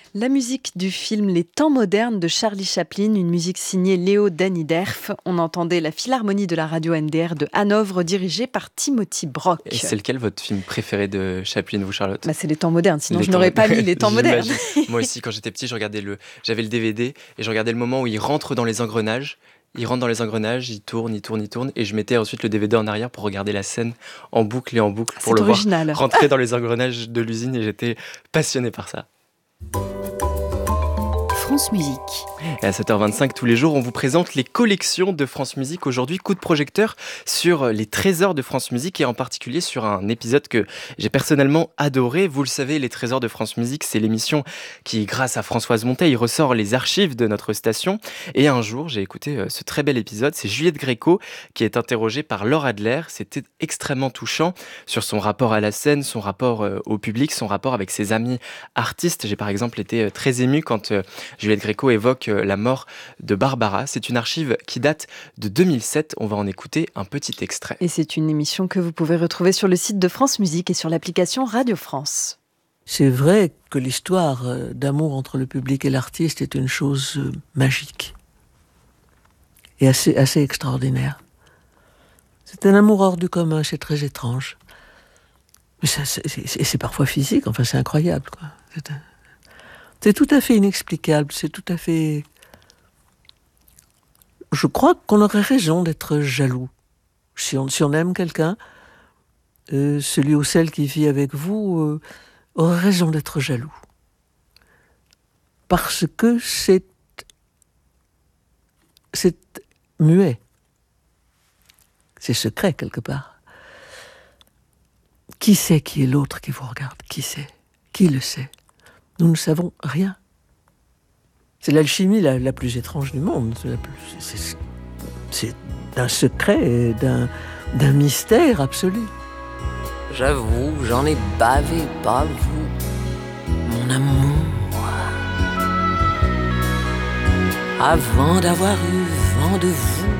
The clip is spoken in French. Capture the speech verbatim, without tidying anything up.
La musique du film Les Temps modernes de Charlie Chaplin, une musique signée Léo Daniderf. On entendait la Philharmonie de la radio N D R de Hanovre dirigée par Timothy Brock. Et c'est lequel votre film préféré de Chaplin, vous, Charlotte ? Bah, c'est Les Temps modernes, sinon Les je n'aurais temps... pas mis Les Temps modernes. Moi aussi, quand j'étais petit, je regardais le... j'avais le D V D et je regardais le moment où il rentre dans les engrenages. Il rentre dans les engrenages, il tourne, il tourne, il tourne, et je mettais ensuite le D V D en arrière pour regarder la scène en boucle et en boucle pour c'est le original. voir rentrer dans les engrenages de l'usine, et j'étais passionné par ça. France Musique. Et à sept heures vingt-cinq, tous les jours, on vous présente les collections de France Musique. Aujourd'hui, coup de projecteur sur les trésors de France Musique et en particulier sur un épisode que j'ai personnellement adoré. Vous le savez, les trésors de France Musique, c'est l'émission qui, grâce à Françoise Monteil, ressort les archives de notre station. Et un jour, j'ai écouté ce très bel épisode. C'est Juliette Gréco qui est interrogée par Laure Adler. C'était extrêmement touchant sur son rapport à la scène, son rapport au public, son rapport avec ses amis artistes. J'ai par exemple été très ému quand Juliette Gréco évoque la mort de Barbara. C'est une archive qui date de deux mille sept. On va en écouter un petit extrait. Et c'est une émission que vous pouvez retrouver sur le site de France Musique et sur l'application Radio France. C'est vrai que l'histoire d'amour entre le public et l'artiste est une chose magique et assez, assez extraordinaire. C'est un amour hors du commun, c'est très étrange. Mais ça, c'est, c'est, c'est parfois physique, enfin c'est incroyable, quoi. C'est un... C'est tout à fait inexplicable, c'est tout à fait... Je crois qu'on aurait raison d'être jaloux. Si on, si on aime quelqu'un, euh, celui ou celle qui vit avec vous euh, aurait raison d'être jaloux. Parce que c'est... c'est muet. C'est secret, quelque part. Qui sait qui est l'autre qui vous regarde ? Qui sait ? Qui le sait ? Nous ne savons rien. C'est l'alchimie la, la plus étrange du monde. C'est, la plus, c'est, c'est d'un secret, d'un, d'un mystère absolu. J'avoue, j'en ai bavé, pas vous, mon amour. Avant d'avoir eu vent de vous,